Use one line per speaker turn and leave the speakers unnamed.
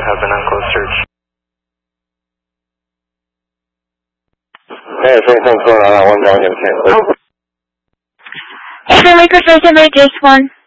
have an unclosed search.
Hey, is anything going on that one down here?
Hey, Laker Station, Jace 1.